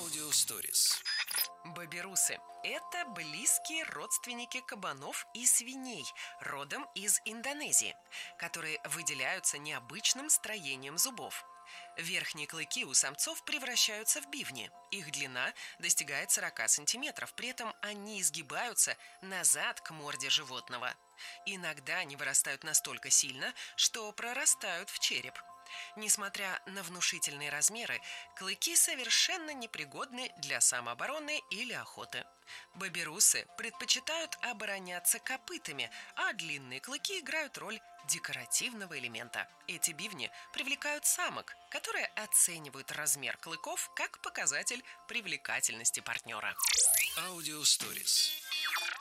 Аудиосторис. Боберусы – это близкие родственники кабанов и свиней, родом из Индонезии, которые выделяются необычным строением зубов. Верхние клыки у самцов превращаются в бивни. Их длина достигает 40 сантиметров, при этом они изгибаются назад к морде животного. Иногда они вырастают настолько сильно, что прорастают в череп. Несмотря на внушительные размеры, клыки совершенно непригодны для самообороны или охоты. Боберусы предпочитают обороняться копытами, а длинные клыки играют роль декоративного элемента. Эти бивни привлекают самок, которые оценивают размер клыков как показатель привлекательности партнера. Аудиосторис.